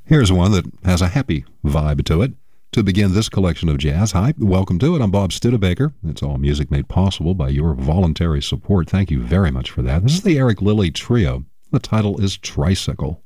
Here's one that has a happy vibe to it. To begin this collection of jazz, hi, welcome to it. I'm Bob Studebaker. It's all music made possible by your voluntary support. Thank you very much for that. This is the Eric Lilly Trio. The title is Tricycle.